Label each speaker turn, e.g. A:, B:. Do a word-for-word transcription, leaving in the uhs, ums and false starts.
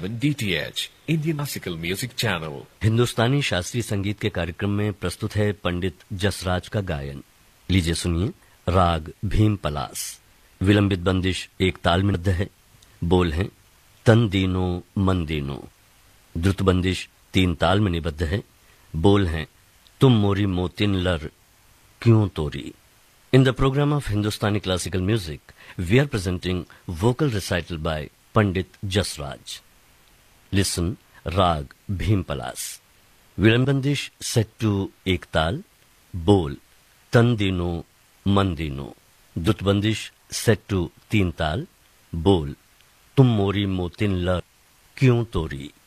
A: seven D T H, Indian Classical Music Channel.
B: हिंदुस्तानी शास्त्रीय संगीत के कार्यक्रम में प्रस्तुत है पंडित जसराज का गायन। लीजिए सुनिए राग भीम पलास। विलंबित बंदिश एक ताल में बद्ध है। बोल हैं तन दीनो मन दीनो। द्रुत बंदिश तीन ताल में निबद्ध है। बोल हैं तुम मोरी मोतिन लर क्यों तोरी। In the program of Hindustani classical music, we are presenting vocal recital by Pandit Jasraj. Listen, Rag Bhim Palas. Vilambandish set to ek taal, Bol, Tan Dino, Man Dino. Dutbandish set to teen taal, Bol, Tum Mori Motin Lar, Kyun Tori.